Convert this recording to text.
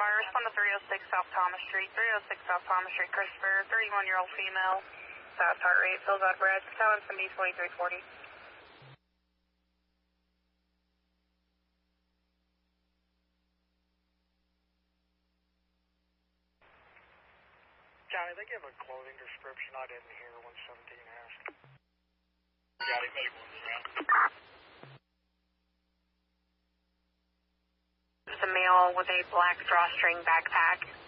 Lamar, respond to 306 South Thomas Street, 306 South Thomas Street, Christopher, 31-year-old female, fast heart rate, fills out breath, telling some B2340. Johnny, they give a clothing description. I didn't hear 117 asked. Johnny, make one round. It's a male with a black drawstring backpack.